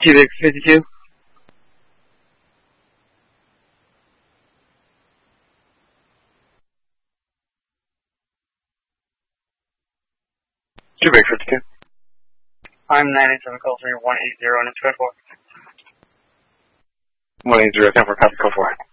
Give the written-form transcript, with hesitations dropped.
Cubic 52. Cubic 52. I'm 97, call 3180, and it's code 4. 180, 10 for copy, code 4.